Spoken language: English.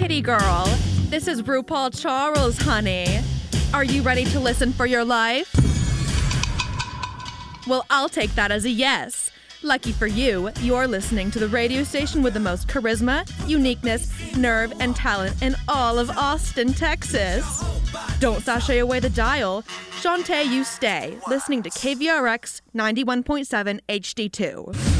kitty girl. This is RuPaul Charles, honey. Are you ready to listen for your life? Well, I'll take that as a yes. Lucky for you, you're listening to the radio station with the most charisma, uniqueness, nerve, and talent in all of Austin, Texas. Don't sashay away the dial. Shantae, you stay, listening to KVRX 91.7 HD2.